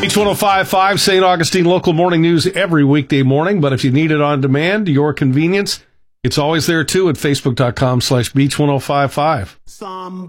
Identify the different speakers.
Speaker 1: Beach 105.5, St. Augustine local morning news every weekday morning. But if you need it on demand, your convenience, it's always there too at facebook.com/beach1055.